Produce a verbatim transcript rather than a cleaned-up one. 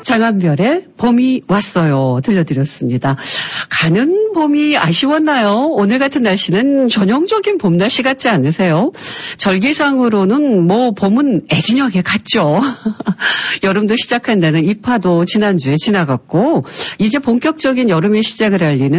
장한별의 봄이 왔어요 들려드렸습니다. 가는 봄이 아쉬웠나요? 오늘 같은 날씨는 전형적인 봄 날씨 같지 않으세요? 절기상으로는 뭐 봄은 애진역에 갔죠. 여름도 시작한다는 입하도 지난주에 지나갔고 이제 본격적인 여름의 시작을 알리는